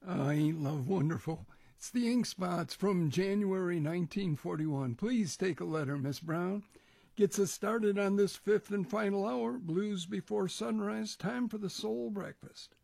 Ain't love wonderful? It's the Ink Spots from January 1941. Please take a letter, Miss Brown. Gets us started on this fifth and final hour. Blues before sunrise. Time for the soul breakfast.